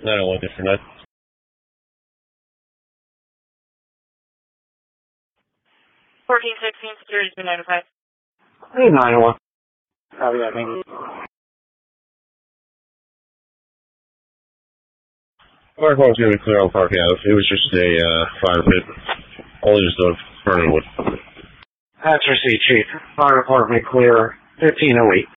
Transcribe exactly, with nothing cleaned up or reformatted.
nine oh one different night. fourteen sixteen, security two ninety-five. Hey, nine oh one. Copy that, thank you. Fire call's gonna be clear on Park Ave. It was just a uh, fire pit. Only just of burning wood. That's received, Chief. Fire department clear, fifteen oh eight.